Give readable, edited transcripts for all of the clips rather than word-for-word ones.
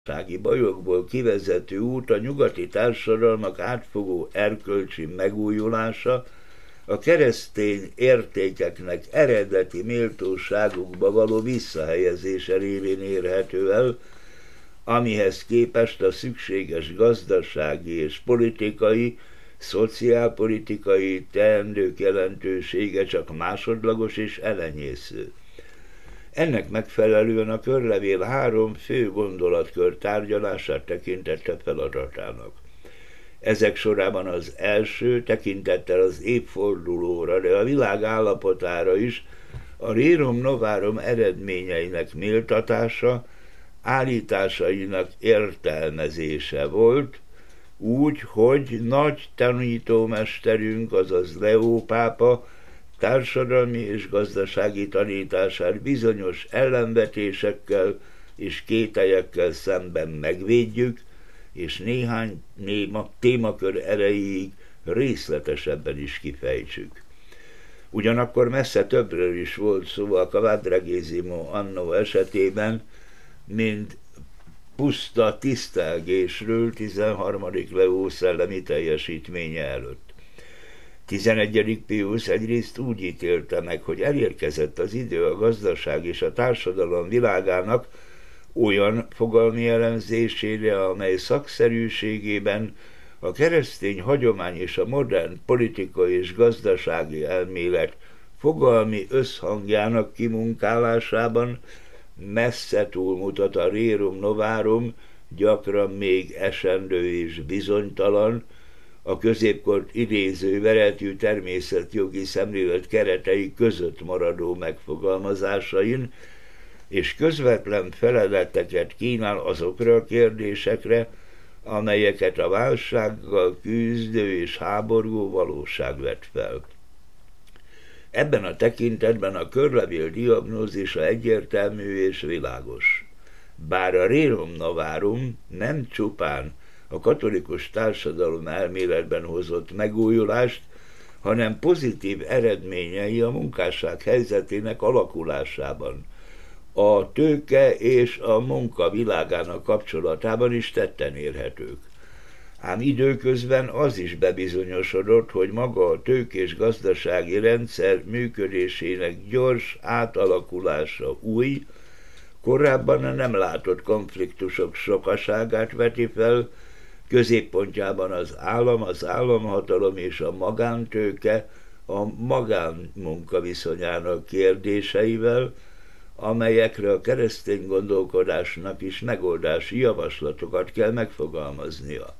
gazdasági bajokból kivezető út a nyugati társadalmak átfogó erkölcsi megújulása, a keresztény értékeknek eredeti méltóságukba való visszahelyezése révén érhető el, amihez képest a szükséges gazdasági és politikai, szociálpolitikai teendők jelentősége csak másodlagos és elenyésző. Ennek megfelelően a körlevél 3 fő gondolatkör tárgyalását tekintette feladatának. Ezek sorában az első tekintettel az évfordulóra, de a világ állapotára is a Rerum Novarum eredményeinek méltatása, állításainak értelmezése volt, úgy, hogy nagy tanítómesterünk, azaz Leó pápa társadalmi és gazdasági tanítását bizonyos ellenvetésekkel és kételyekkel szemben megvédjük, és néhány témakör erejéig részletesebben is kifejtsük. Ugyanakkor messze többről is volt szó a Quadragesimo Anno esetében, mint puszta tisztelgésről 13. Leó szellemi teljesítménye előtt. 11. Pius egyrészt úgy ítélte meg, hogy elérkezett az idő a gazdaság és a társadalom világának olyan fogalmi elemzésére, amely szakszerűségében a keresztény hagyomány és a modern politikai és gazdasági elmélet fogalmi összhangjának kimunkálásában messze túlmutat a Rerum Novarum, gyakran még esendő és bizonytalan, a középkort idéző veretű természetjogi szemlélet keretei között maradó megfogalmazásain, és közvetlen feleleteket kínál azokra a kérdésekre, amelyeket a válsággal küzdő és háborgó valóság vet fel. Ebben a tekintetben a körlevél diagnózisa egyértelmű és világos. Bár a Rerum Novarum nem csupán a katolikus társadalom elméletben hozott megújulást, hanem pozitív eredményei a munkásság helyzetének alakulásában, a tőke és a munka világának kapcsolatában is tetten érhetők. Ám időközben az is bebizonyosodott, hogy maga a tőkés gazdasági rendszer működésének gyors átalakulása új, korábban nem látott konfliktusok sokaságát veti fel, középpontjában az állam, az államhatalom és a magántőke a magánmunka viszonyának kérdéseivel, amelyekre a keresztény gondolkodásnak is megoldási javaslatokat kell megfogalmaznia.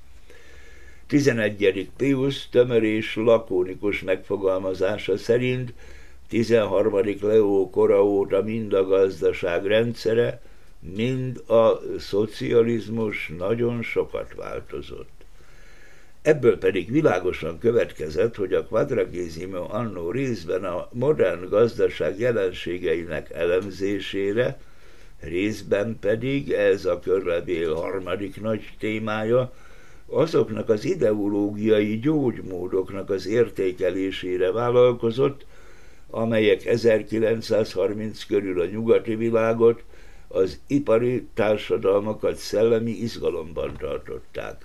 11. Pius tömör és lakónikus megfogalmazása szerint 13. Leó kora óta mind a gazdaság rendszere, mind a szocializmus nagyon sokat változott. Ebből pedig világosan következett, hogy a Quadragesimo Anno részben a modern gazdaság jelenségeinek elemzésére, részben pedig, ez a körlevél harmadik nagy témája, azoknak az ideológiai gyógymódoknak az értékelésére vállalkozott, amelyek 1930 körül a nyugati világot, az ipari társadalmakat szellemi izgalomban tartották.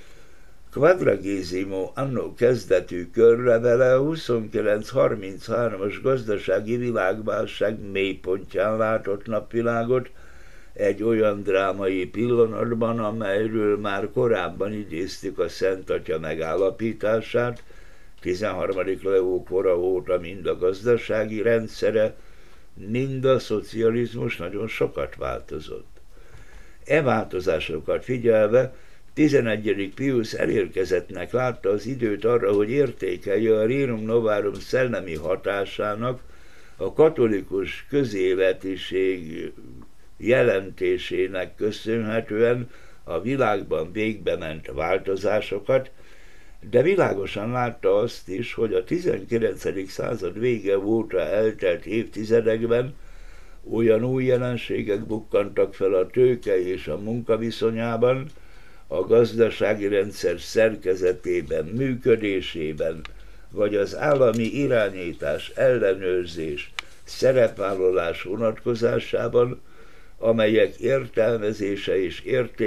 Quadragesimo Anno kezdetű körlevele a 2933-as gazdasági világválság mélypontján látott napvilágot, egy olyan drámai pillanatban, amelyről már korábban idéztük a Szent Atya megállapítását, 13. Leó kora óta mind a gazdasági rendszere, mind a szocializmus nagyon sokat változott. E változásokat figyelve 11. Pius elérkezettnek látta az időt arra, hogy értékelje a Rerum Novarum szellemi hatásának a katolikus közéletiség jelentésének köszönhetően a világban végbement változásokat, de világosan látta azt is, hogy a 19. század vége óta eltelt évtizedekben olyan új jelenségek bukkantak fel a tőke és a munka viszonyában, a gazdasági rendszer szerkezetében, működésében, vagy az állami irányítás, ellenőrzés, szerepvállalás vonatkozásában, amelyek értelmezése és